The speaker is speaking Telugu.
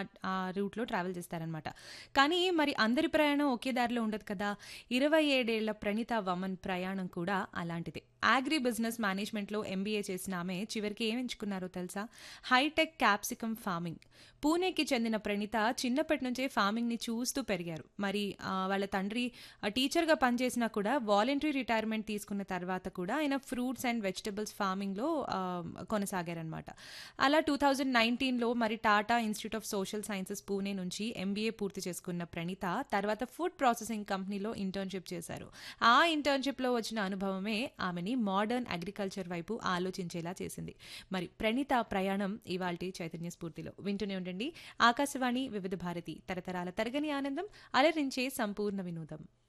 ఆ రూట్‌లో ట్రావెల్ చేస్తారనమాట. కానీ మరి అందరి ప్రయాణం ఒకే దారిలో ఉండదు కదా! 27 ఏళ్ల ప్రణీత వమన్ ప్రయాణం కూడా అలాంటిదే. అగ్రి బిజినెస్ మేనేజ్మెంట్‌లో ఎంబీఏ చేసిన ఆమె చివరికి ఏం ఎంచుకున్నారో తెలుసా? Hitech capsicum farming. పూణేకి చెందిన ప్రణీత చిన్నప్పటి నుంచే ఫార్మింగ్‌ని చూస్తూ పెరిగారు. మరి వాళ్ళ తండ్రి టీచర్‌గా పనిచేసినా కూడా వాలంటరీ రిటైర్మెంట్ తీసుకున్న తర్వాత కూడా ఆయన ఫ్రూట్స్ అండ్ వెజిటబుల్స్ ఫార్మింగ్‌లో కొనసాగారనమాట. అలా 2019లో మరి Tata institute of social sciences Pune నుంచి ఎంబీఏ పూర్తి చేసుకున్న ప్రణీత తర్వాత ఫుడ్ ప్రాసెసింగ్ కంపెనీలో ఇంటర్న్‌షిప్ చేశారు. ఆ ఇంటర్న్‌షిప్‌లో వచ్చిన అనుభవమే ఆమెని మోడర్న్ అగ్రికల్చర్ వైపు ఆలోచించేలా చేసింది. మరి ప్రణీత ప్రయాణం ఇవాల్టి చైతన్య స్ఫూర్తిలో వింటూనే ఉండండి. ఆకాశవాణి వివిధ భారతి తరతరాల తరగని ఆనందం అలరించే సంపూర్ణ వినోదం.